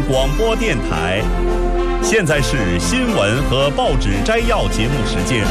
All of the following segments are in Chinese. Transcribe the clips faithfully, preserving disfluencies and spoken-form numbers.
广播电台。现在是新闻和报纸摘要节目时间。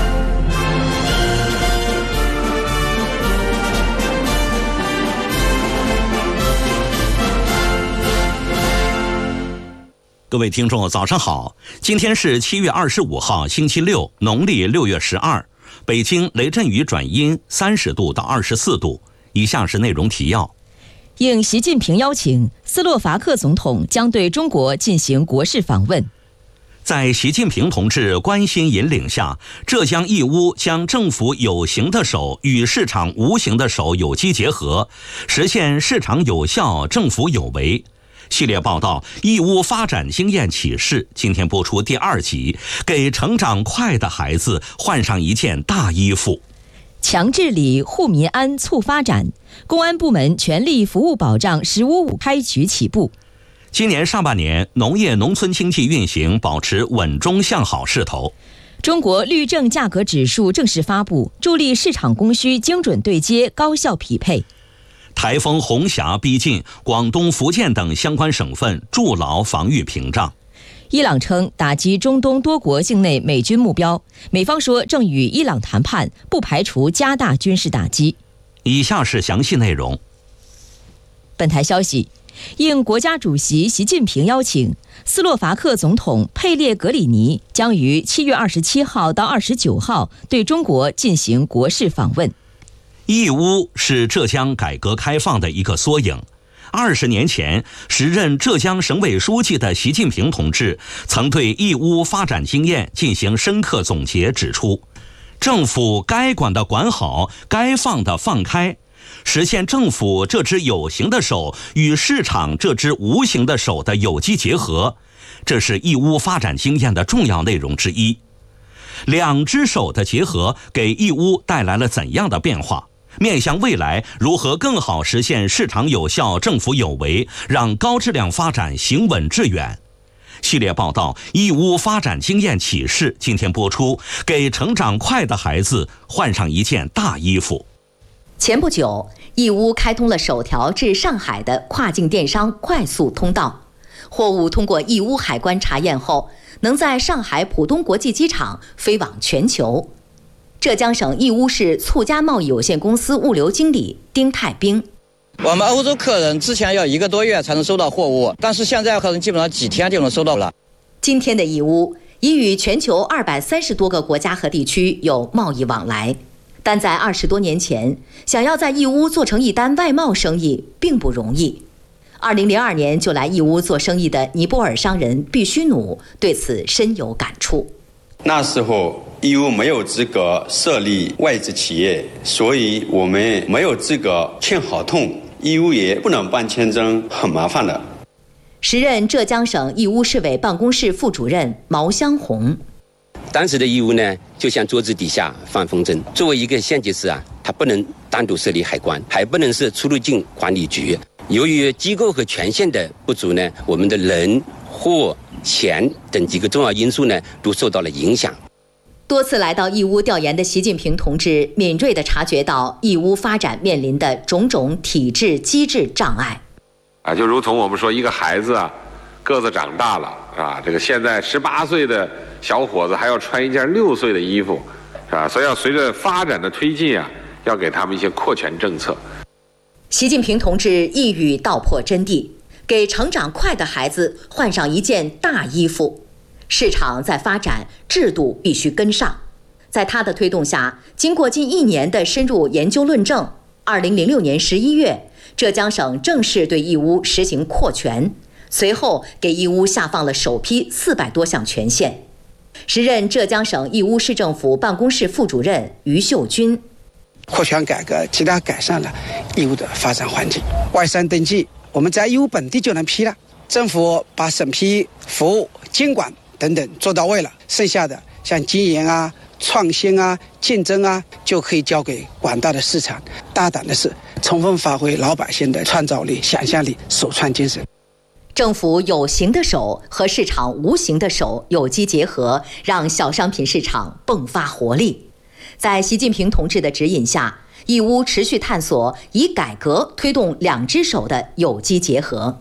各位听众早上好，今天是七月二十五号星期六，农历六月十二，北京雷阵雨转阴，三十度到二十四度。以下是内容提要。 应习近平邀请，斯洛伐克总统将对中国进行国事访问。 在习近平同志关心引领下，浙江义乌将政府有形的手与市场无形的手有机结合，实现市场有效，政府有为。系列报道《义乌发展经验启示》今天播出第二集，给成长快的孩子换上一件大衣服。 强治理、护民安、促发展，公安部门全力服务保障“十五五”开局起步。 今年上半年，农业农村经济运行保持稳中向好势头。 中国绿证价格指数正式发布，助力市场供需精准对接、高效匹配。 台风红霞逼近，广东、福建等相关省份筑牢防御屏障。 伊朗称打击中东多国境内美军目标，美方说正与伊朗谈判，不排除加大军事打击。 以下是详细内容。 本台消息，应国家主席习近平邀请，斯洛伐克总统佩列格里尼将于七月二十七号到二十九号对中国进行国事访问。 义乌是浙江改革开放的一个缩影。二十年前，时任浙江省委书记的习近平同志曾对义乌发展经验进行深刻总结，指出，政府该管的管好，该放的放开，实现政府这只有形的手与市场这只无形的手的有机结合，这是义乌发展经验的重要内容之一。两只手的结合给义乌带来了怎样的变化？面向未来，如何更好实现市场有效、政府有为，让高质量发展行稳致远？系列报道《义乌发展经验启示》今天播出，给成长快的孩子换上一件大衣服。 前不久，义乌开通了首条至上海的跨境电商快速通道，货物通过义乌海关查验后，能在上海浦东国际机场飞往全球。浙江省义乌市促家贸易有限公司物流经理丁太兵： 我们欧洲客人之前要一个多月才能收到货物，但是现在客人基本上几天就能收到了。 今天的义乌已与全球二百三十多个国家和地区有贸易往来，但在二十多年前，想要在义乌做成一单外贸生意并不容易。二零零二年就来义乌做生意的尼泊尔商人毕须努对此深有感触。 那时候义乌没有资格设立外资企业，所以我们没有资格签合同，义乌也不能办签证，很麻烦的。 时任浙江省义乌市委办公室副主任毛香红： 当时的义乌呢，就像桌子底下放风筝。作为一个县级市啊，它不能单独设立海关，还不能是出入境管理局。由于机构和权限的不足呢，我们的人、货、钱等几个重要因素呢，都受到了影响。 多次来到义乌调研的习近平同志敏锐地察觉到义乌发展面临的种种体制机制障碍。 啊，就如同我们说一个孩子啊，个子长大了啊，这个现在十八岁的小伙子还要穿一件六岁的衣服，是吧？所以要随着发展的推进啊，要给他们一些扩权政策。 习近平同志一语道破真谛，给成长快的孩子换上一件大衣服。市场在发展，制度必须跟上。在他的推动下，经过近一年的深入研究论证，二零零六年十一月，浙江省正式对义乌实行扩权，随后给义乌下放了首批四百多项权限。时任浙江省义乌市政府办公室副主任于秀军： 扩权改革极大改善了义乌的发展环境，外商登记我们在义乌本地就能批了，政府把审批、服务、监管等等做到位了，剩下的像经营啊、创新啊、竞争啊，就可以交给广大的市场。大胆的是，充分发挥老百姓的创造力、想象力、首创精神。 政府有形的手和市场无形的手有机结合，让小商品市场迸发活力。在习近平同志的指引下，义乌持续探索以改革推动两只手的有机结合。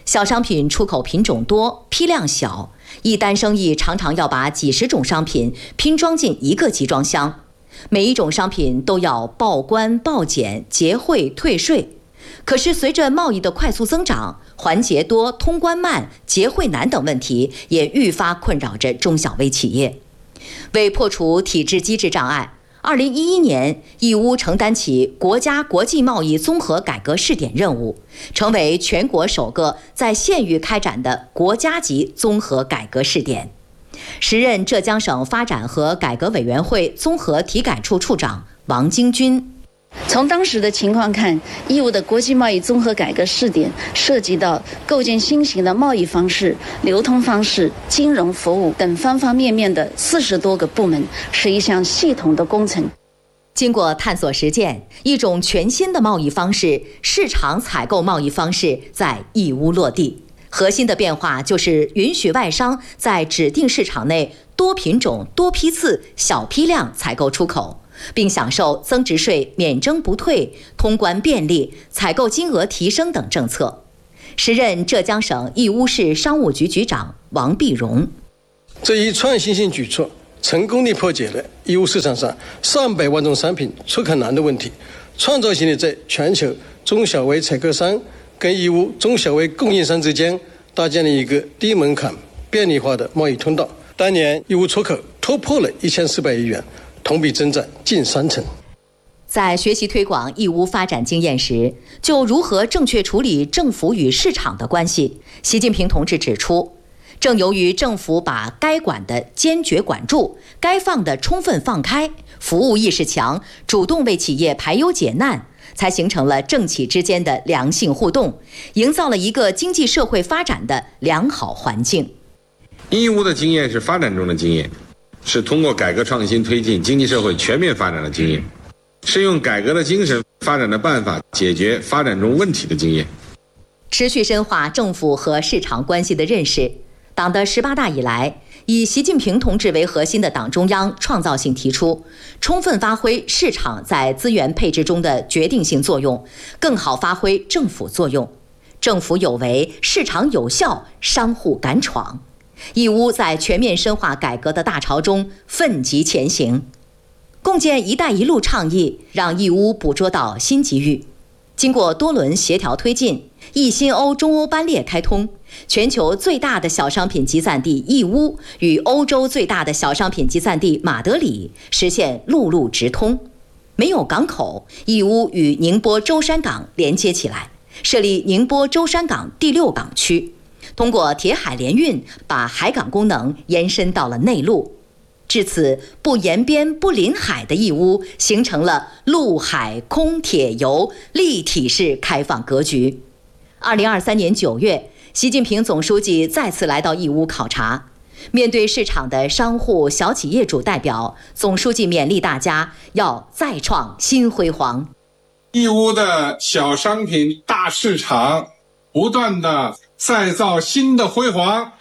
小商品出口品种多，批量小，一单生意常常要把几十种商品拼装进一个集装箱，每一种商品都要报关、报检、结汇、退税。可是随着贸易的快速增长，环节多、通关慢、结汇难等问题也愈发困扰着中小微企业。为破除体制机制障碍，二零一一年，义乌承担起国家国际贸易综合改革试点任务，成为全国首个在县域开展的国家级综合改革试点。时任浙江省发展和改革委员会综合体改处处长王京军。 从当时的情况看，义乌的国际贸易综合改革试点涉及到构建新型的贸易方式、流通方式、金融服务等方方面面的四十多个部门，是一项系统的工程。 经过探索实践，一种全新的贸易方式——市场采购贸易方式在义乌落地。核心的变化就是允许外商在指定市场内多品种、多批次、小批量采购出口，并享受增值税免征不退、通关便利、采购金额提升等政策。时任浙江省义乌市商务局局长王碧荣。 这一创新性举措成功地破解了义乌市场上上百万种商品出口难的问题，创造性地在全球中小微采购商跟义乌中小微供应商之间搭建了一个低门槛、便利化的贸易通道。当年义乌出口突破了一千四百亿元，同比增长近三成。 在学习推广义乌发展经验时，就如何正确处理政府与市场的关系，习近平同志指出，正由于政府把该管的坚决管住，该放的充分放开，服务意识强，主动为企业排忧解难，才形成了政企之间的良性互动，营造了一个经济社会发展的良好环境。 义乌的经验是发展中的经验，是通过改革创新推进经济社会全面发展的经验，是用改革的精神、发展的办法解决发展中问题的经验。 持续深化政府和市场关系的认识。党的十八大以来，以习近平同志为核心的党中央创造性提出，充分发挥市场在资源配置中的决定性作用，更好发挥政府作用。政府有为，市场有效，商户敢闯。义乌在全面深化改革的大潮中奋楫前行，共建“一带一路”倡议，让义乌捕捉到新机遇。经过多轮协调推进，义新欧中欧班列开通，全球最大的小商品集散地义乌与欧洲最大的小商品集散地马德里实现陆路直通。没有港口，义乌与宁波舟山港连接起来，设立宁波舟山港第六港区。通过铁海联运，把海港功能延伸到了内陆。至此，不沿边不临海的义乌形成了陆海空铁邮立体式开放格局。二零二三年九月，习近平总书记再次来到义乌考察，面对市场的商户、小企业主代表，总书记勉励大家要再创新辉煌。 义乌的小商品大市场不断的再造新的辉煌。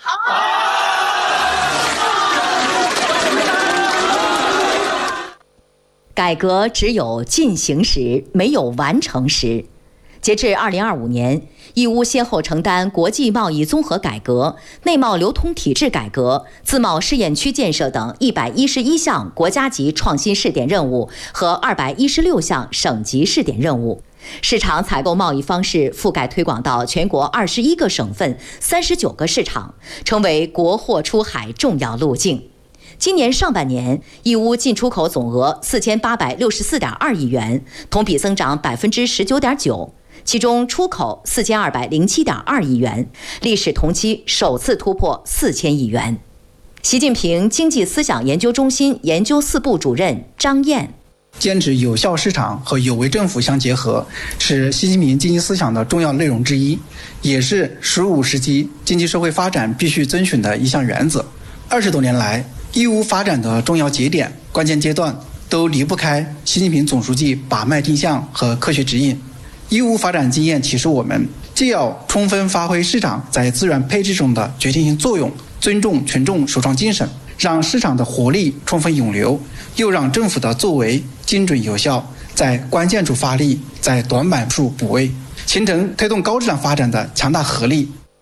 改革只有进行时，没有完成时。截至二零二五年，义乌先后承担国际贸易综合改革、内贸流通体制改革、自贸试验区建设等一百一十一项国家级创新试点任务和二百一十六项省级试点任务。市场采购贸易方式覆盖推广到全国二十一个省份、三十九个市场，成为国货出海重要路径。今年上半年，义乌进出口总额四千八百六十四点二亿元，同比增长百分之十九点九。其中出口四千二百零七点二亿元，历史同期首次突破四千亿元。习近平经济思想研究中心研究四部主任张燕。 坚持有效市场和有为政府相结合，是习近平经济思想的重要内容之一，也是十五世纪经济社会发展必须遵循的一项原则。二十多年来，义乌发展的重要节点、关键阶段都离不开习近平总书记把脉定向和科学指引。义乌发展经验启示我们，既要充分发挥市场在资源配置中的决定性作用，尊重群众首创精神，让市场的活力充分涌流，又让政府的作为精准有效，在关键处发力，在短板处补位，形成推动高质量发展的强大合力。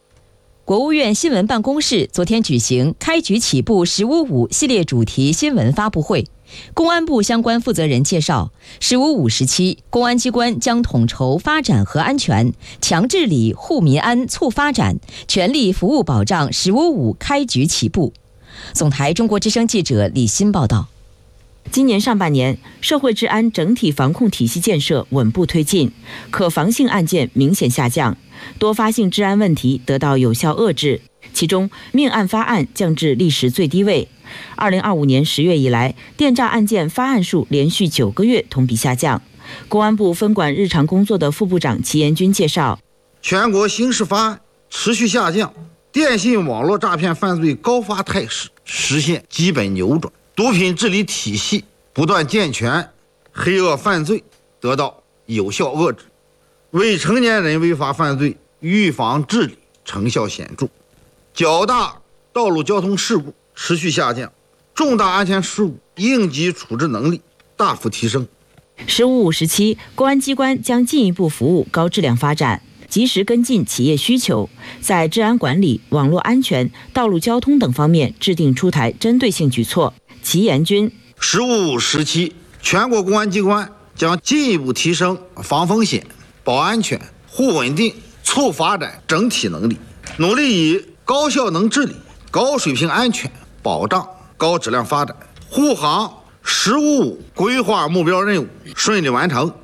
国务院新闻办公室昨天举行开局起步十五五系列主题新闻发布会。公安部相关负责人介绍，十五五时期，公安机关将统筹发展和安全，强治理、护民安、促发展，全力服务保障十五五开局起步。总台中国之声记者李欣报道。 今年上半年，社会治安整体防控体系建设稳步推进，可防性案件明显下降，多发性治安问题得到有效遏制，其中命案发案降至历史最低位。二零二五年十月以来，电诈案件发案数连续九个月同比下降。公安部分管日常工作的副部长齐延军介绍， 全国刑事发案持续下降，电信网络诈骗犯罪高发态势实现基本扭转，毒品治理体系不断健全，黑恶犯罪得到有效遏制，未成年人违法犯罪预防治理成效显著，较大道路交通事故持续下降，重大安全事故应急处置能力大幅提升。 十五五时期，公安机关将进一步服务高质量发展，及时跟进企业需求，在治安管理、网络安全、道路交通等方面制定出台针对性举措。齐延军， 十五五时期，全国公安机关将进一步提升防风险、保安全、护稳定、促发展整体能力，努力以高效能治理、高水平安全保障高质量发展，护航十五五规划目标任务顺利完成。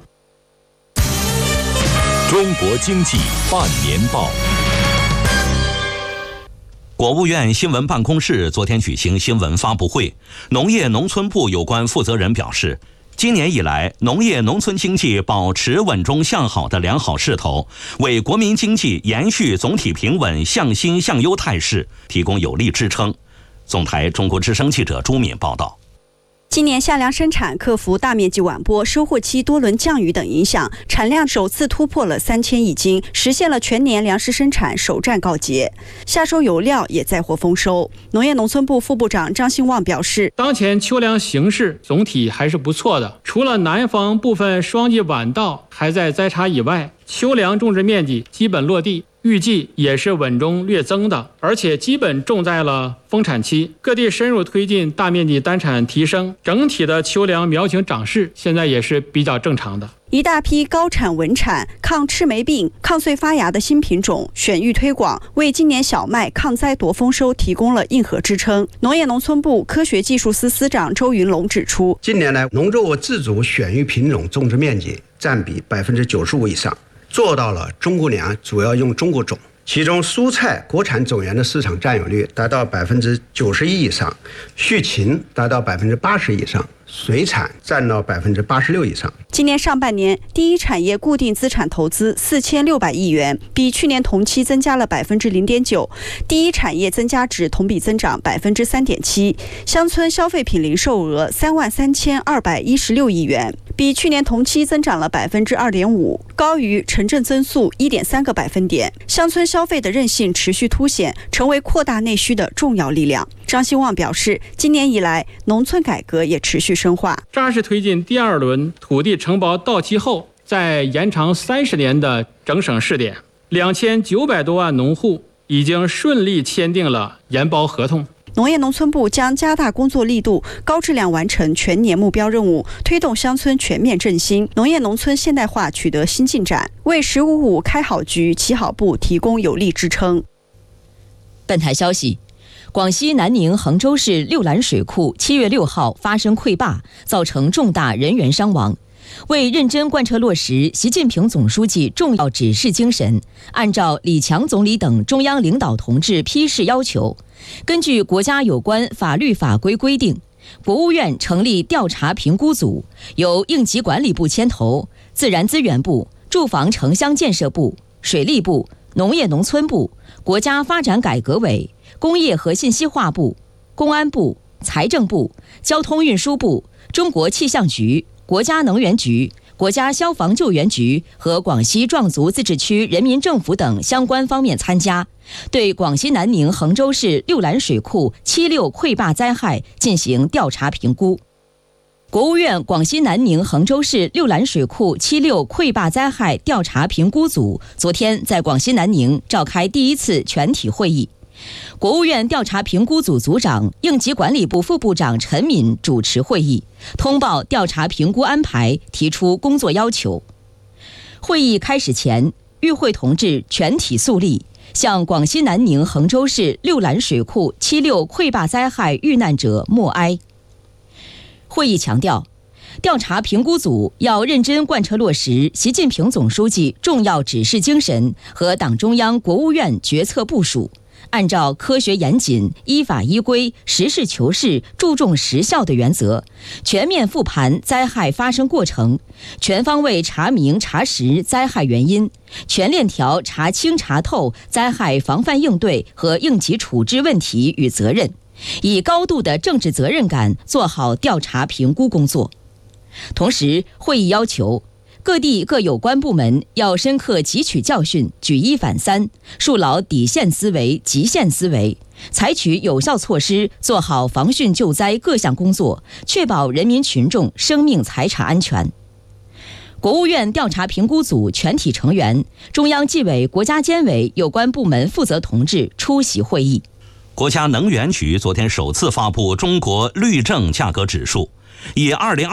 中国经济半年报。 国务院新闻办公室昨天举行新闻发布会，农业农村部有关负责人表示，今年以来，农业农村经济保持稳中向好的良好势头，为国民经济延续总体平稳向新向优态势提供有力支撑。总台中国之声记者朱敏报道。 今年夏粮生产克服大面积晚播、收获期多轮降雨等影响，产量首次突破了三千亿斤，实现了全年粮食生产首战告捷。夏收有料也再获丰收。农业农村部副部长张兴旺表示， 当前秋粮形势总体还是不错的，除了南方部分霜季晚到还在栽插以外，秋粮种植面积基本落地，预计也是稳中略增的，而且基本种在了丰产期。各地深入推进大面积单产提升，整体的秋粮苗情长势现在也是比较正常的。 一大批高产稳产、抗赤霉病、抗穗发芽的新品种选育推广，为今年小麦抗灾夺丰收提供了硬核支撑。农业农村部科学技术司司长周云龙指出， 近年来农作物自主选育品种种植面积占比百分之九十五以上，做到了中国粮主要用中国种，其中蔬菜国产种源的市场占有率达到百分之九十一以上，畜禽达到百分之八十以上，水产占到百分之八十六以上。 今年上半年，第一产业固定资产投资四千六百亿元，比去年同期增加了百分之零点九，第一产业增加值同比增长百分之三点七。乡村消费品零售额三万三千二百一十六亿元，比去年同期增长了百分之二点五，高于城镇增速一点三个百分点。乡村消费的韧性持续凸显，成为扩大内需的重要力量。张兴旺表示，今年以来，农村改革也持续深化， 扎实推进第二轮土地承包到期后再延长三十年的整省试点，两千九百多万农户已经顺利签订了延包合同。 农业农村部将加大工作力度，高质量完成全年目标任务，推动乡村全面振兴，农业农村现代化取得新进展，为十五五开好局、起好步提供有力支撑。 本台消息，广西南宁衡州市六兰水库七月六号发生溃坝，造成重大人员伤亡。为认真贯彻落实习近平总书记重要指示精神，按照李强总理等中央领导同志批示要求，根据国家有关法律法规规定，国务院成立调查评估组，由应急管理部牵头，自然资源部、住房城乡建设部、水利部、农业农村部、国家发展改革委、工业和信息化部、公安部、财政部、交通运输部、中国气象局、国家能源局、国家消防救援局和广西壮族自治区人民政府等相关方面参加，对广西南宁衡州市六兰水库七六溃坝灾害进行调查评估。 国务院广西南宁衡州市六兰水库七六溃坝灾害调查评估组昨天在广西南宁召开第一次全体会议。国务院调查评估组组长、应急管理部副部长陈敏主持会议，通报调查评估安排，提出工作要求。会议开始前，与会同志全体肃立，向广西南宁衡州市六兰水库七六溃坝灾害遇难者默哀。会议强调，调查评估组要认真贯彻落实习近平总书记重要指示精神和党中央、国务院决策部署，按照科学严谨、依法依规、实事求是、注重实效的原则，全面复盘灾害发生过程，全方位查明查实灾害原因，全链条查清查透灾害防范应对和应急处置问题与责任，以高度的政治责任感做好调查评估工作。同时，会议要求各地各有关部门要深刻汲取教训，举一反三，树牢底线思维、极限思维，采取有效措施，做好防汛救灾各项工作，确保人民群众生命财产安全。国务院调查评估组全体成员、中央纪委国家监委有关部门负责同志出席会议。 国家能源局昨天首次发布中国绿正价格指数，以二零二